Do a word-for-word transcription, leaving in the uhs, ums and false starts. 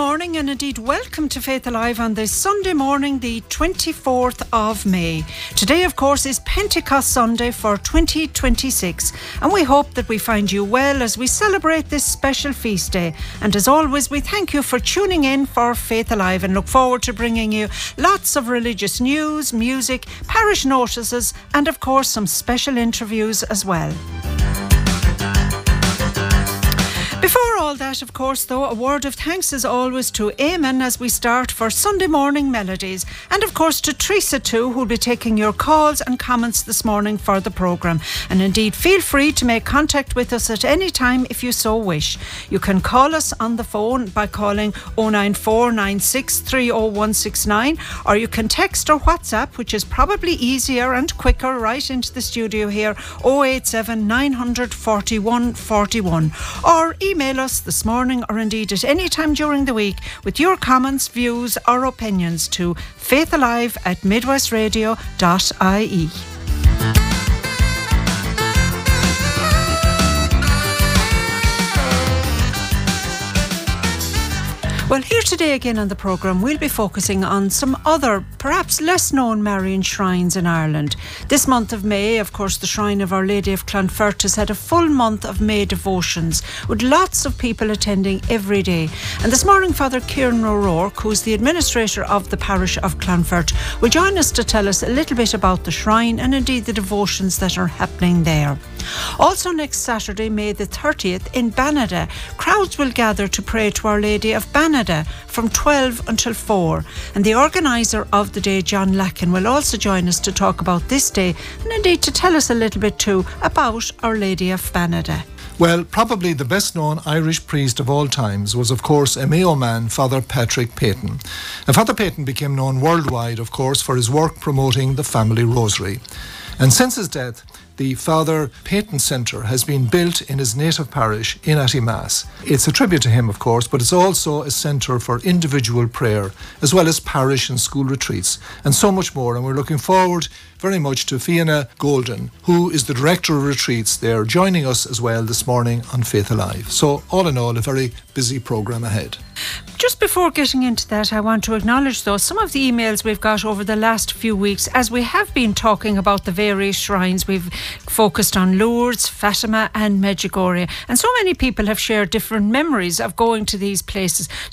morning and indeed welcome to Faith Alive on this Sunday morning, the twenty-fourth of May. Today, of course, is Pentecost Sunday for twenty twenty-six, and we hope that we find you well as we celebrate this special feast day. And as always, we thank you for tuning in for Faith Alive and look forward to bringing you lots of religious news, music, parish notices, and of course some special interviews as well. Before all that, of course, though, a word of thanks as always to Eamon as we start for Sunday morning melodies, and of course to Teresa too, who'll be taking your calls and comments this morning for the programme. And indeed, feel free to make contact with us at any time if you so wish. You can call us on the phone by calling oh nine four nine six three oh one six nine, or you can text or WhatsApp, which is probably easier and quicker, right into the studio here, oh eight seven nine hundred forty-one forty-one, or email us this morning or indeed at any time during the week with your comments, views or opinions to faithalive at midwestradio dot I E. Well, here today again on the programme, we'll be focusing on some other, perhaps less known Marian shrines in Ireland. This month of May, of course, the Shrine of Our Lady of Clonfert has had a full month of May devotions, with lots of people attending every day. And this morning, Father Kieran O'Rourke, who's the administrator of the parish of Clonfert, will join us to tell us a little bit about the shrine and indeed the devotions that are happening there. Also next Saturday, May the thirtieth, in Banada, crowds will gather to pray to Our Lady of Banada from twelve until four. And the organiser of the day, John Lacken, will also join us to talk about this day and indeed to tell us a little bit too about Our Lady of Banada. Well, probably the best known Irish priest of all times was, of course, a Mayo man, Father Patrick Peyton. And Father Peyton became known worldwide, of course, for his work promoting the family rosary. And since his death, the Father Peyton Centre has been built in his native parish in Attymass. It's a tribute to him, of course, but it's also a centre for individual prayer, as well as parish and school retreats, and so much more. And we're looking forward very much to Fiona Golden, who is the Director of Retreats there, joining us as well this morning on Faith Alive. So all in all, a very busy programme ahead. Just before getting into that, I want to acknowledge, though, some of the emails we've got over the last few weeks, as we have been talking about the various shrines. We've focused on Lourdes, Fatima and Medjugorje, and so many people have shared different memories of going to these places.